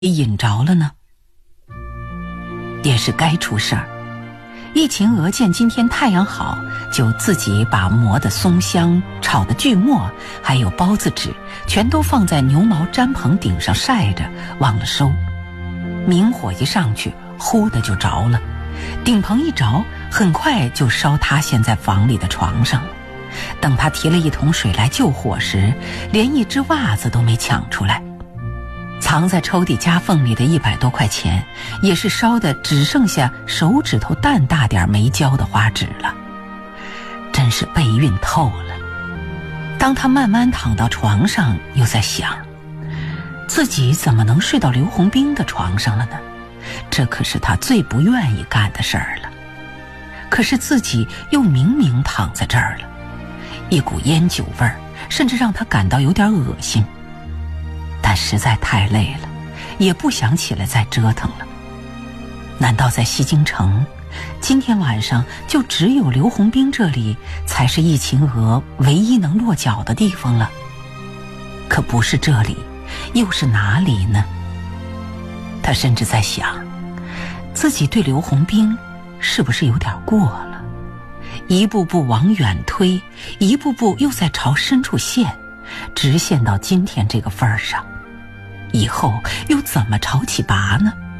引着了呢？也是该出事儿。易秦娥见今天太阳好，就自己把磨的松香、炒的锯末，还有包子纸，全都放在牛毛毡棚顶上晒着，忘了收。明火一上去，呼的就着了，顶棚一着，很快就烧塌陷在房里的床上了。等他提了一桶水来救火时，连一只袜子都没抢出来。藏在抽屉夹缝里的100多块钱，也是烧的只剩下手指头蛋大点没交的花纸了，真是被熨透了。当他慢慢躺到床上，又在想，自己怎么能睡到刘洪兵的床上了呢？这可是他最不愿意干的事儿了。可是自己又明明躺在这儿了，一股烟酒味儿，甚至让他感到有点恶心。但实在太累了，也不想起来再折腾了。难道在西京城，今天晚上就只有刘洪兵这里才是易秦娥唯一能落脚的地方了？可不是这里，又是哪里呢？他甚至在想，自己对刘洪兵是不是有点过了？一步步往远推，一步步又在朝深处陷，直陷到今天这个份儿上。以后又怎么朝起拔呢？